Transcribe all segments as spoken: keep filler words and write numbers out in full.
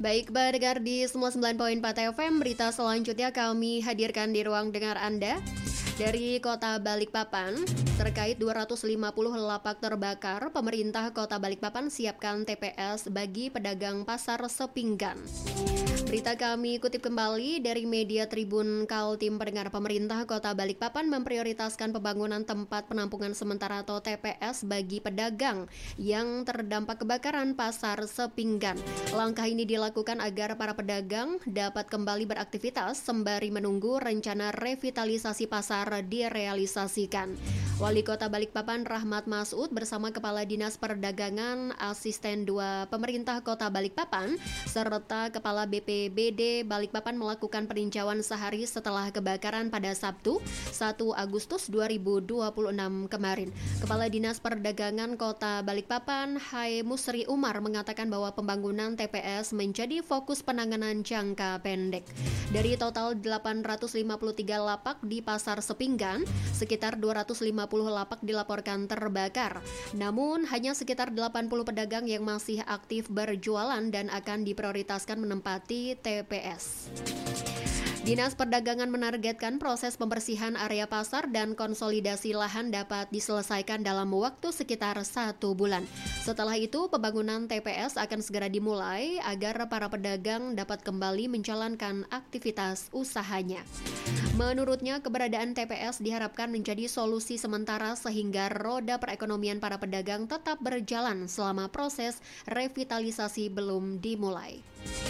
Baik, pendengar di semua sembilan koma empat F M, berita selanjutnya kami hadirkan di ruang dengar Anda dari Kota Balikpapan. Terkait dua ratus lima puluh lapak terbakar, pemerintah Kota Balikpapan siapkan T P S bagi pedagang pasar sepinggan. Berita kami kutip kembali dari media Tribun Kaltim. Pendengar, pemerintah Kota Balikpapan memprioritaskan pembangunan tempat penampungan sementara atau T P S bagi pedagang yang terdampak kebakaran pasar sepinggan. Langkah ini dilakukan agar para pedagang dapat kembali beraktivitas sembari menunggu rencana revitalisasi pasar direalisasikan. Wali Kota Balikpapan Rahmat Masud bersama Kepala Dinas Perdagangan Asisten dua Pemerintah Kota Balikpapan serta Kepala B P B D Balikpapan melakukan peninjauan sehari setelah kebakaran pada Sabtu satu Agustus dua ribu dua puluh enam kemarin. Kepala Dinas Perdagangan Kota Balikpapan Hai Musri Umar mengatakan bahwa pembangunan T P S menjadi fokus penanganan jangka pendek. Dari total delapan ratus lima puluh tiga lapak di Pasar Sepinggan, sekitar dua ratus lima puluh lapak dilaporkan terbakar. Namun, hanya sekitar delapan puluh pedagang yang masih aktif berjualan dan akan diprioritaskan menempati T P S. Dinas Perdagangan menargetkan proses pembersihan area pasar dan konsolidasi lahan dapat diselesaikan dalam waktu sekitar satu bulan. Setelah itu, pembangunan T P S akan segera dimulai agar para pedagang dapat kembali menjalankan aktivitas usahanya. Menurutnya, keberadaan T P S diharapkan menjadi solusi sementara sehingga roda perekonomian para pedagang tetap berjalan selama proses revitalisasi belum dimulai.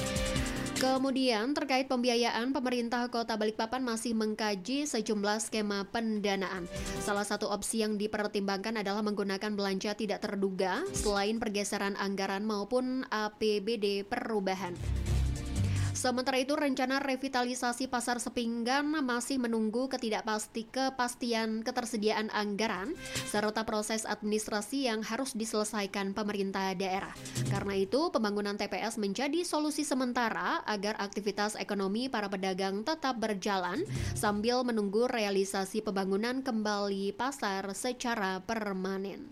Kemudian, terkait pembiayaan, pemerintah Kota Balikpapan masih mengkaji sejumlah skema pendanaan. Salah satu opsi yang dipertimbangkan adalah menggunakan belanja tidak terduga selain pergeseran anggaran maupun A P B D perubahan. Sementara itu, rencana revitalisasi Pasar Sepinggan masih menunggu ketidakpasti kepastian ketersediaan anggaran serta proses administrasi yang harus diselesaikan pemerintah daerah. Karena itu, pembangunan T P S menjadi solusi sementara agar aktivitas ekonomi para pedagang tetap berjalan sambil menunggu realisasi pembangunan kembali pasar secara permanen.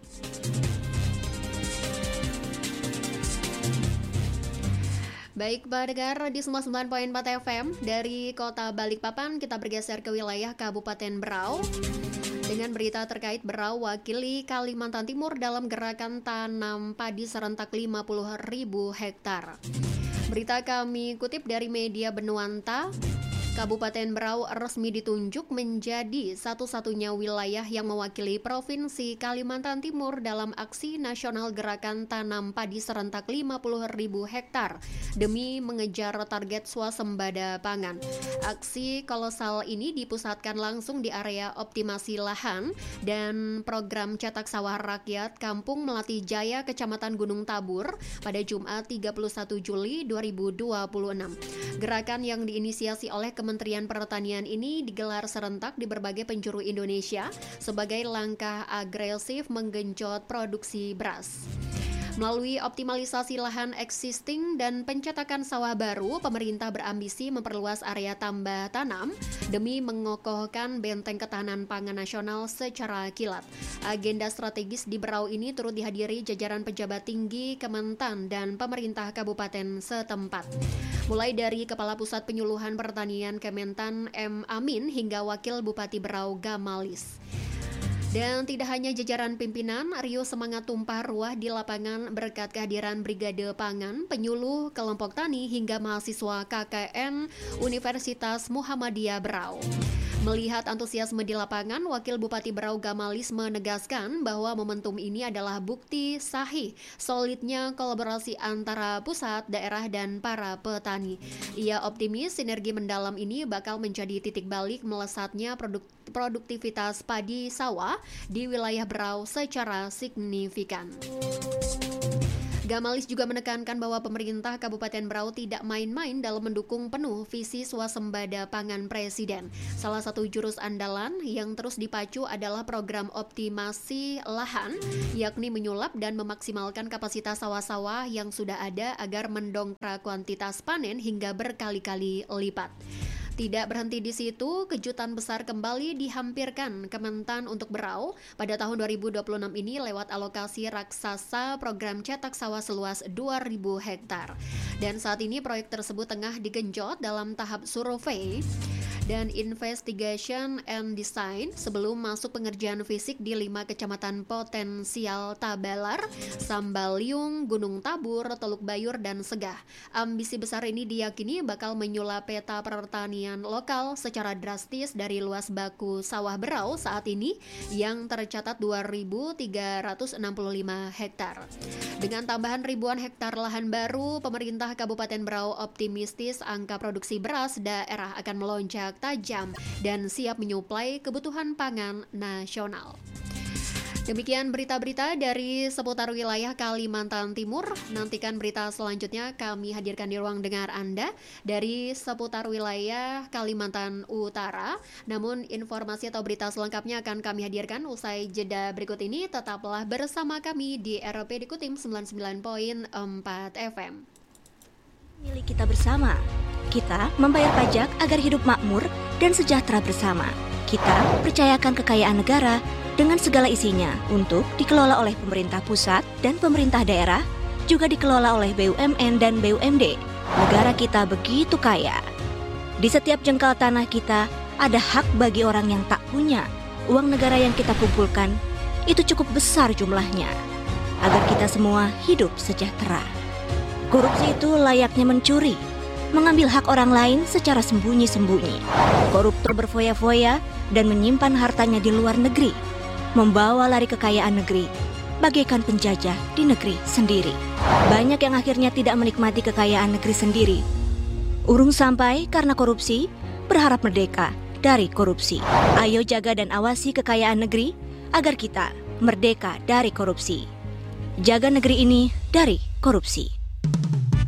Baik, pendengar di semua sembilan koma empat F M dari Kota Balikpapan, kita bergeser ke wilayah Kabupaten Berau dengan berita terkait Berau wakili Kalimantan Timur dalam gerakan tanam padi serentak lima puluh ribu hektar. Berita kami kutip dari media Benuanta. Kabupaten Berau resmi ditunjuk menjadi satu-satunya wilayah yang mewakili Provinsi Kalimantan Timur dalam aksi nasional gerakan tanam padi serentak lima puluh ribu hektar demi mengejar target swasembada pangan. Aksi kolosal ini dipusatkan langsung di area optimasi lahan dan program cetak sawah rakyat Kampung Melati Jaya, Kecamatan Gunung Tabur pada Jumat tiga puluh satu Juli dua ribu dua puluh enam. Gerakan yang diinisiasi oleh Kementerian Pertanian ini digelar serentak di berbagai penjuru Indonesia sebagai langkah agresif menggenjot produksi beras. Melalui optimalisasi lahan existing dan pencetakan sawah baru, pemerintah berambisi memperluas area tambah tanam demi mengokohkan benteng ketahanan pangan nasional secara kilat. Agenda strategis di Berau ini turut dihadiri jajaran pejabat tinggi Kementan dan pemerintah kabupaten setempat. Mulai dari Kepala Pusat Penyuluhan Pertanian Kementan M. Amin hingga Wakil Bupati Berau Gamalis. Dan tidak hanya jajaran pimpinan, riuh semangat tumpah ruah di lapangan berkat kehadiran Brigade Pangan, penyuluh, kelompok tani hingga mahasiswa K K N Universitas Muhammadiyah Berau. Melihat antusiasme di lapangan, Wakil Bupati Berau Gamalis menegaskan bahwa momentum ini adalah bukti sahih solidnya kolaborasi antara pusat, daerah, dan para petani. Ia optimis sinergi mendalam ini bakal menjadi titik balik melesatnya produk produktivitas padi sawah di wilayah Berau secara signifikan. Gamalis juga menekankan bahwa pemerintah Kabupaten Berau tidak main-main dalam mendukung penuh visi swasembada pangan Presiden. Salah satu jurus andalan yang terus dipacu adalah program optimasi lahan, yakni menyulap dan memaksimalkan kapasitas sawah-sawah yang sudah ada agar mendongkrak kuantitas panen hingga berkali-kali lipat. Tidak berhenti di situ, kejutan besar kembali dihampirkan Kementan untuk Berau pada tahun dua ribu dua puluh enam ini lewat alokasi raksasa program cetak sawah seluas dua ribu hektar. Dan saat ini proyek tersebut tengah digenjot dalam tahap survei dan investigation and design sebelum masuk pengerjaan fisik di lima kecamatan potensial Tabalar, Sambaliung, Gunung Tabur, Teluk Bayur, dan Segah. Ambisi besar ini diyakini bakal menyulap peta pertanian lokal secara drastis dari luas baku sawah Berau saat ini yang tercatat dua ribu tiga ratus enam puluh lima hektar. Dengan tambahan ribuan hektar lahan baru, pemerintah Kabupaten Berau optimistis angka produksi beras daerah akan melonjak tajam dan siap menyuplai kebutuhan pangan nasional. Demikian berita-berita dari seputar wilayah Kalimantan Timur. Nantikan berita selanjutnya kami hadirkan di ruang dengar Anda dari seputar wilayah Kalimantan Utara. Namun informasi atau berita selengkapnya akan kami hadirkan usai jeda berikut ini. Tetaplah bersama kami di R P Dikutim sembilan puluh sembilan koma empat F M. Milik kita bersama. Kita membayar pajak agar hidup makmur dan sejahtera bersama. Kita percayakan kekayaan negara dengan segala isinya untuk dikelola oleh pemerintah pusat dan pemerintah daerah, juga dikelola oleh B U M N dan B U M D. Negara kita begitu kaya. Di setiap jengkal tanah kita ada hak bagi orang yang tak punya. Uang negara yang kita kumpulkan itu cukup besar jumlahnya, agar kita semua hidup sejahtera. Korupsi itu layaknya mencuri, mengambil hak orang lain secara sembunyi-sembunyi. Koruptor berfoya-foya dan menyimpan hartanya di luar negeri, membawa lari kekayaan negeri, bagaikan penjajah di negeri sendiri. Banyak yang akhirnya tidak menikmati kekayaan negeri sendiri. Urung sampai karena korupsi, berharap merdeka dari korupsi. Ayo jaga dan awasi kekayaan negeri, agar kita merdeka dari korupsi. Jaga negeri ini dari korupsi.